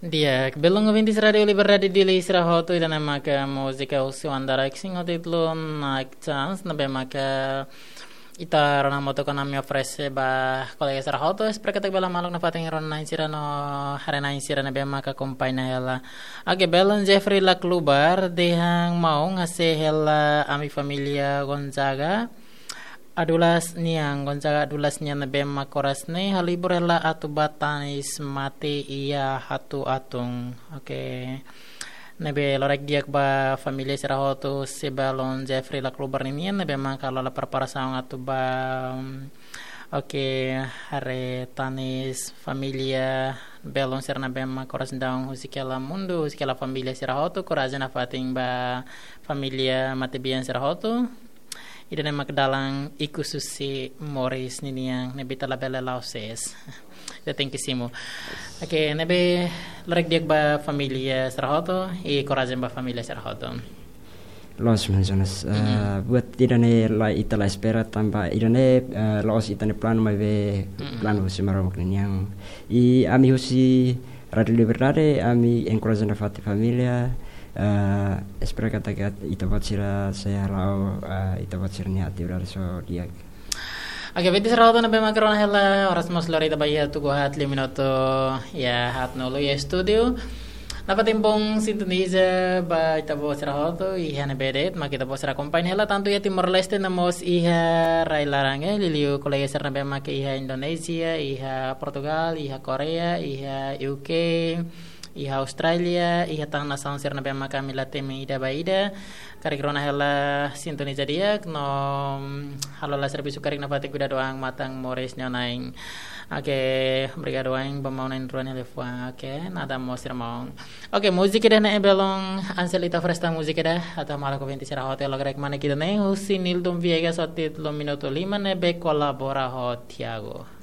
Dia belum ngevintis radio liberadi di lisra hotu dan maka musika usi wandara xing hotu itu naik chance nabe maka ita rona moto kana mi ofrece ba kolega sara hotu espera ketak bela malok na pating ron nain sira no hare nain sira nabe maka kompaina hela age belon Jeffrey la klubar dehang mau ngase hela ami familia Gonzaga adulas niang Gonzaga adulas niang nabe makoras ne halibur hela atu batanis mate iya hatu atung oke nebe lorek diak ba familia sira hotu sebalon Jeffrey la klubar ni nebe maka lola perparasang atu ba oke hare tanis familia belon sira nabe makoras daung husikela mundu husikela familia sira hotu korajana fating ba familia matebian sira hotu ida nama kedalang ikususi Morris nini yang nebe talabela lauses thank you. Oke, nebe lorek diak ba familia Sarahoto i korazen ba familia Sarahoto. Los mencionas buat idane la ita la espera tanpa idane los itane plan mave plan husi marok yang i ami husi Radio Libertade ami encourage na fati familia espera kata ita batsira saya lau ita batsira ni ati so dia. Oke, beti Sarahoto nabe makarona hela oras mas lori tabaya tu hat 5 minuto ya hat nolo ya studio. Dapat timpong sintoniza ba itabo Sarahoto iha na bedet makita po sara kompain hela tanto ya Timor Leste namos iha rai larange liliu kolega sar nabe make iha Indonesia, iha Portugal, iha Korea, iha UK, iha Australia, iha tang nasaun sir nabe maka milateme ida baida kari krona hela sintoniza diak no halola servisu karik na pati kuda doang matang Morris nyonaing. Oke, mereka doang bamaunan ruan helefwa. Oke, nada mo sirmong. Oke, musik ida na ebelong Anselita Fresta musik ida atau malah ko 20 sira hotel logrek mana kita ne husin Nildum Viegas otit lo minuto 5 nebe kolabora ho Tiago.